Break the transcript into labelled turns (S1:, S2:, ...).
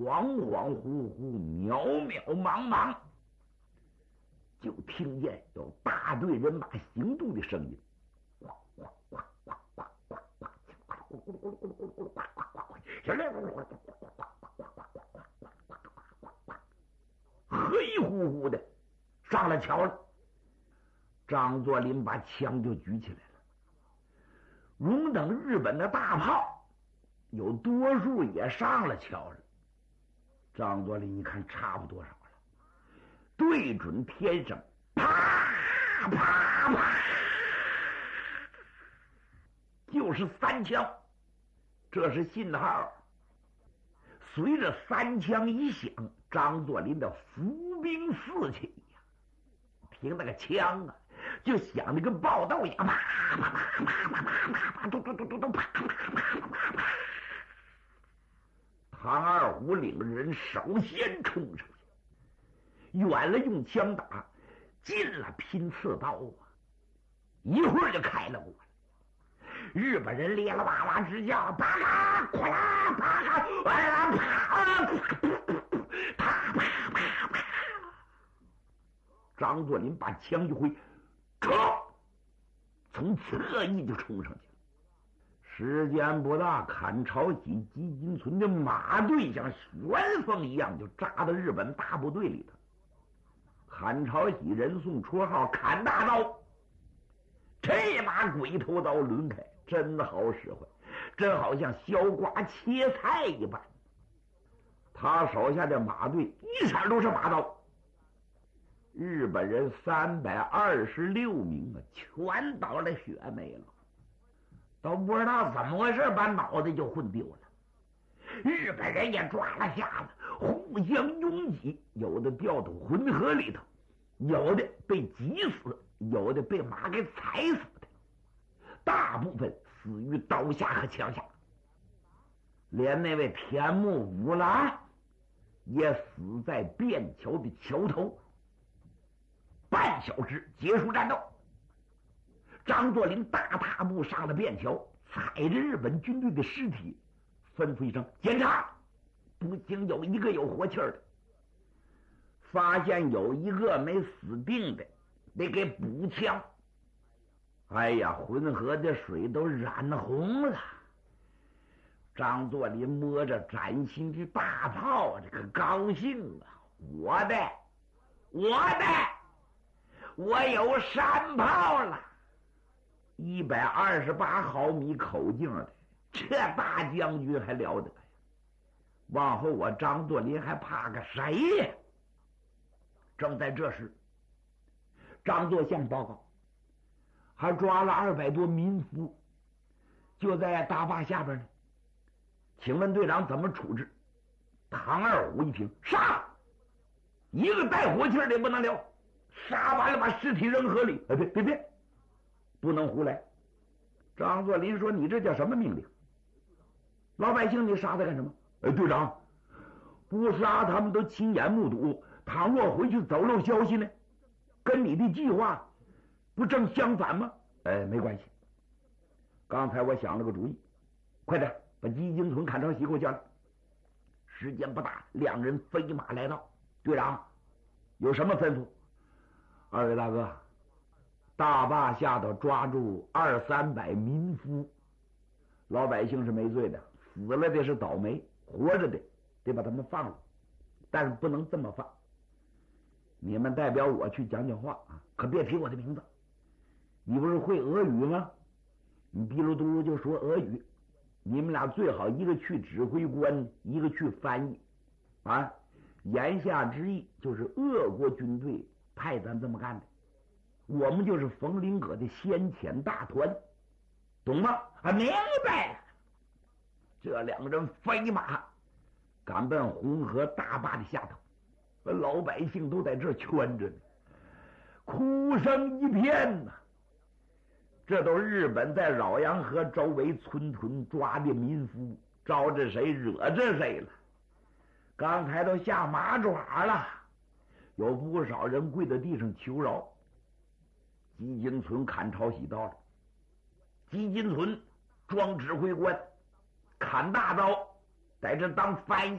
S1: 恍恍惚惚、渺渺茫茫，就听见有大队人马行动的声音，黑乎乎的上了桥了。张作霖把枪就举起来了。荣等日本的大炮有多数也上了桥了。张作霖一看差不多少了，对准天上，啪啪啪，就是3枪，这是信号。随着3枪一响，张作霖的伏兵四起呀！听那个枪啊，就响的跟爆豆一样，啪啪啪啪啪啪啪啪，嘟嘟嘟嘟嘟，啪啪啪啪啪。唐二虎领人首先冲上去，远了用枪打，近了拼刺刀啊！一会儿就开了过来。日本人咧了哇哇直叫，巴嘎库拉巴嘎，完了啪啪啪啪啪。张作霖把枪一挥，冲，从侧翼就冲上去了。时间不大，坎朝喜、吉金存的马队像旋风一样就扎到日本大部队里头。坎朝喜人送绰号砍大刀，这把鬼头刀抡开真好使唤，真好像削瓜切菜一般。他手下的马队一场都是马刀，日本人326名啊，全倒了血没了，都不知道怎么回事，把脑袋就混丢了。日本人也抓了瞎子，互相拥挤，有的掉到浑河里头，有的被挤死，有的被马给踩死的，大部分死于刀下和枪下。连那位田木武郎也死在便桥的桥头。半小时结束战斗，张作霖大踏步上了便桥，踩着日本军队的尸体，吩咐一声检查，不行有一个有活气儿的，发现有一个没死定的，得给补枪。哎呀，浑河的水都染红了。张作霖摸着崭新的大炮，这个高兴啊！我有山炮了，128毫米口径的，这大将军还了得呀！往后我张作霖还怕个谁呀？正在这时，张作相报告，还抓了200多民夫，就在大坝下边呢。请问队长怎么处置？唐二虎一听，杀！一个带火气的也不能留，杀完了把尸体扔河里。别，不能胡来。张作霖说：“你这叫什么命令？老百姓你杀他干什么？”队长，不杀他们都亲眼目睹，倘若回去走漏消息呢，跟你的计划不正相反吗？没关系，刚才我想了个主意，快点把吉金存、坎朝喜给我叫来。时间不大，2人飞马来到。队长，有什么吩咐？2位大哥，大坝下头抓住200-300民夫，老百姓是没罪的，死了的是倒霉，活着的得把他们放了，但是不能这么放。你们代表我去讲讲话啊，可别提我的名字。你不是会俄语吗？你嘀噜嘟噜就说俄语，你们俩最好一个去指挥官，一个去翻译啊。言下之意就是俄国军队派咱这么干的，我们就是冯林阁的先遣大团，懂吗？明白。这2人飞马赶奔红河大坝的下头，老百姓都在这圈着呢，哭声一片呐。这都日本在饶阳河周围村屯抓的民夫，招着谁惹着谁了。刚才都下马爪了，有不少人跪在地上求饶。吉金存、坎朝喜到了，吉金存装指挥官，砍大刀在这当翻译，